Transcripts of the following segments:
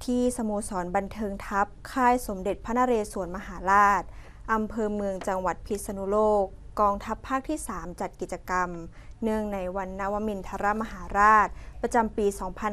ที่สโมสรบันเทิงทัพค่ายสมเด็จพระนเรศวรมหาราชอำเภอเมืองจังหวัดพิษณุโลกกองทัพภาคที่ 3 จัดกิจกรรมเนื่องในวันนวมินทรมหาราชประจำปี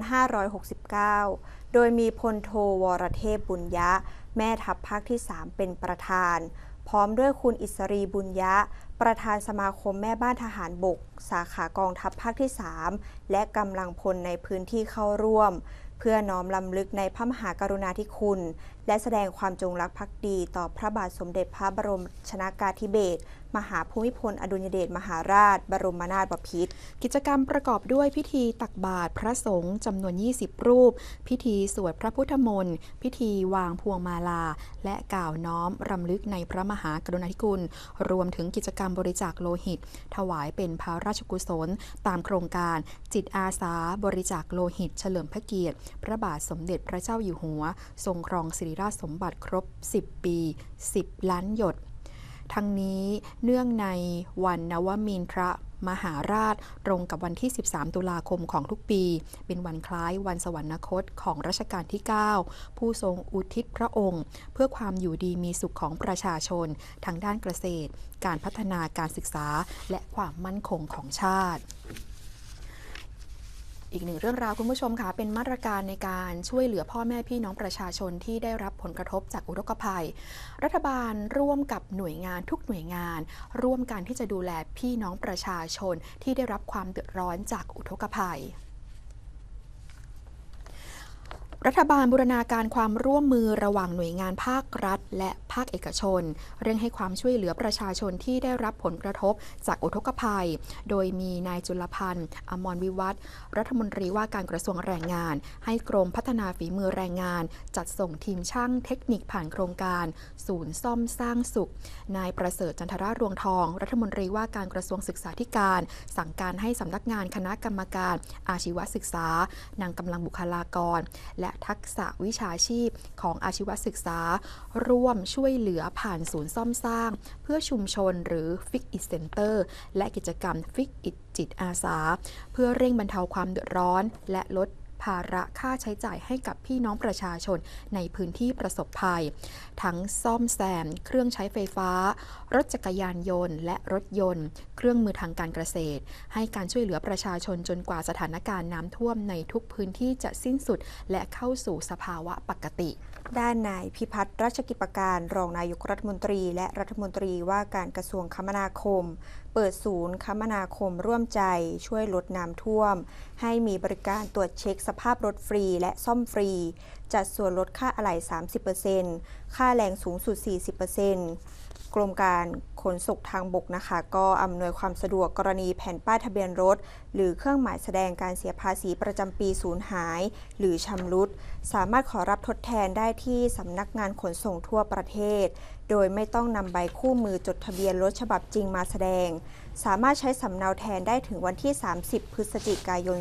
2569 โดยมีพลโทวรเทพบุญยะแม่ทัพภาคที่ 3 เป็นประธานพร้อมด้วยคุณอิสรีบุญยะประธานสมาคมแม่บ้านทหารบกสาขากองทัพภาคที่ 3 และกำลังพลในพื้นที่เข้าร่วมเพื่อน้อมรำลึกในพระมหากรุณาธิคุณและแสดงความจงรักภักดีต่อพระบาทสมเด็จพระบรมชนกาธิเบศรมหาภูมิพลอดุลยเดชมหาราชบรมนาถบพิตรกิจกรรมประกอบด้วยพิธีตักบาตรพระสงฆ์จำนวน 20 รูปพิธีสวดพระพุทธมนต์พิธีวางพวงมาลาและกล่าวน้อมรำลึกในพระมหากรุณาธิคุณรวมถึงกิจกรรมบริจาคโลหิตถวายเป็นพระราชกุศลตามโครงการจิตอาสาบริจาคโลหิตเฉลิมพระเกียรติพระบาทสมเด็จพระเจ้าอยู่หัวทรงครองสิริราชสมบัติครบ 10 ปี 10 ล้านหยดทั้งนี้เนื่องในวันนวมินทรมหาราชตรงกับวันที่ 13 ตุลาคมของทุกปีเป็นวันคล้ายวันสวรรคตของรัชกาลที่ 9 ผู้ทรงอุทิศพระองค์เพื่อความอยู่ดีมีสุขของประชาชนทางด้านเกษตรการพัฒนาการศึกษาและความมั่นคงของชาติอีกหนึ่งเรื่องราวคุณผู้ชมค่ะเป็นมาตรการในการช่วยเหลือพ่อแม่พี่น้องประชาชนที่ได้รับผลกระทบจากอุทกภัยรัฐบาลร่วมกับหน่วยงานทุกหน่วยงานร่วมกันที่จะดูแลพี่น้องประชาชนที่ได้รับความเดือดร้อนจากอุทกภัยรัฐบาลบูรณาการความร่วมมือระหว่างหน่วยงานภาครัฐและภาคเอกชนเร่งให้ความช่วยเหลือประชาชนที่ได้รับผลกระทบจากอุทกภัยโดยมีนายจุลพันธ์อมรวิวัฒน์รัฐมนตรีว่าการกระทรวงแรงงานให้กรมพัฒนาฝีมือแรงงานจัดส่งทีมช่างเทคนิคผ่านโครงการศูนย์ซ่อมสร้างสุขนายประเสริฐจันทรารวงทองรัฐมนตรีว่าการกระทรวงศึกษาธิการสั่งการให้สำนักงานคณะกรรมการอาชีวศึกษานำกำลังบุคลากรและทักษะวิชาชีพของอาชีวศึกษาร่วมช่วยเหลือผ่านศูนย์ซ่อมสร้างเพื่อชุมชนหรือ Fix It Center และกิจกรรม Fix It จิตอาสาเพื่อเร่งบรรเทาความเดือดร้อนและลดภาระค่าใช้จ่ายให้กับพี่น้องประชาชนในพื้นที่ประสบภัยทั้งซ่อมแซมเครื่องใช้ไฟฟ้ารถจักรยานยนต์และรถยนต์เครื่องมือทางการเกษตรให้การช่วยเหลือประชาชนจนกว่าสถานการณ์น้ำท่วมในทุกพื้นที่จะสิ้นสุดและเข้าสู่สภาวะปกติด้านนายพิพัฒน์รัชกิจประการรองนายกรัฐมนตรีและรัฐมนตรีว่าการกระทรวงคมนาคมเปิดศูนย์คมนาคมร่วมใจช่วยลดน้ำท่วมให้มีบริการตรวจเช็คสภาพรถฟรีและซ่อมฟรีจัดส่วนลดค่าอะไหล่ 30% ค่าแรงสูงสุด 40%กรมการขนส่งทางบกนะคะก็อำนวยความสะดวกกรณีแผ่นป้ายทะเบียนรถหรือเครื่องหมายแสดงการเสียภาษีประจำปีสูญหายหรือชำรุดสามารถขอรับทดแทนได้ที่สำนักงานขนส่งทั่วประเทศโดยไม่ต้องนำใบคู่มือจดทะเบียนรถฉบับจริงมาแสดงสามารถใช้สำเนาแทนได้ถึงวันที่ 30 พฤศจิกายน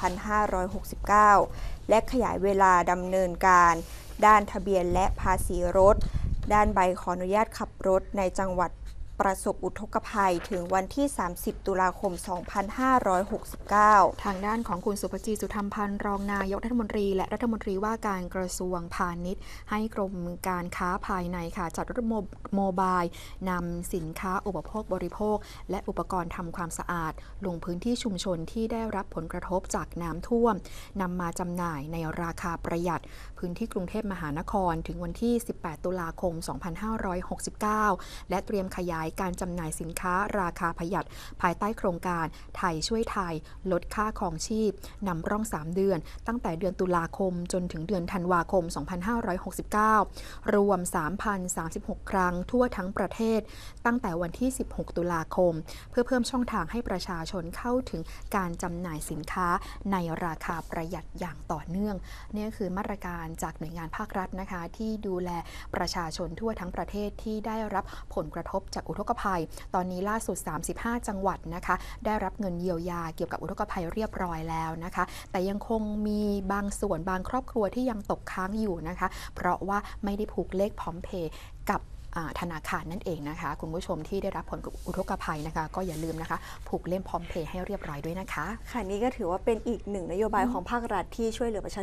2569 และขยายเวลาดำเนินการด้านทะเบียนและภาษีรถด้านใบขออนุญาตขับรถในจังหวัดประสบอุทกภัยถึงวันที่ 30 ตุลาคม 2569 ทางด้านของคุณสุภจีสุธรรมพันธ์รองนายกรัฐมนตรีและรัฐมนตรีว่าการกระทรวงพาณิชย์ให้กรมการค้าภายในค่ะจัดรถโมบายนำสินค้าอุปโภคบริโภคและอุปกรณ์ทำความสะอาดลงพื้นที่ชุมชนที่ได้รับผลกระทบจากน้ำท่วมนำมาจำหน่ายในราคาประหยัดพื้นที่กรุงเทพมหานครถึงวันที่ 18 ตุลาคม 2569 และเตรียมขยายการจำหน่ายสินค้าราคาประหยัดภายใต้โครงการไทยช่วยไทยลดค่าครองชีพนำร่อง3 เดือนตั้งแต่เดือนตุลาคมจนถึงเดือนธันวาคม 2569 รวม 3,036 ครั้งทั่วทั้งประเทศตั้งแต่วันที่ 16 ตุลาคมเพื่อเพิ่มช่องทางให้ประชาชนเข้าถึงการจำหน่ายสินค้าในราคาประหยัดอย่างต่อเนื่องนี่คือมาตรการจากหน่วยงานภาครัฐนะคะที่ดูแลประชาชนทั่วทั้งประเทศที่ได้รับผลกระทบจากอุทกภัยตอนนี้ล่าสุด35จังหวัดนะคะได้รับเงินเยียวยาเกี่ยวกับอุทกภัยเรียบร้อยแล้วนะคะแต่ยังคงมีบางส่วนบางครอบครัวที่ยังตกค้างอยู่นะคะเพราะว่าไม่ได้ผูกเลขพร้อมเพย์กับธนาคารนั่นเองนะคะคุณผู้ชมที่ได้รับผลอุทกภัยนะคะก็อย่าลืมนะคะผูกเล่มพร้อมเพย์ให้เรียบร้อยด้วยนะคะค่ะนี่ก็ถือว่าเป็นอีกหนึ่งนโยบายของภาครัฐที่ช่วยเหลือประชา